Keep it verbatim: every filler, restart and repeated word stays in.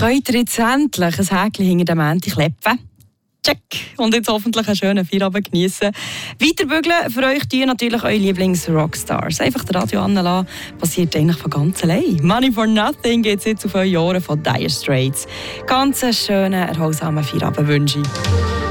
Könnt ihr jetzt endlich ein Häkchen hinter dem Mänti kleppen? Check! Und jetzt hoffentlich einen schönen Feierabend geniessen. Weiterbügeln für euch die natürlich eure Lieblings-Rockstars. Einfach das Radio anlassen, passiert eigentlich von ganz allein. Money for Nothing geht jetzt auf eure Ohren von Dire Straits. Ganz einen schönen, erholsamen Feierabend wünsche ich.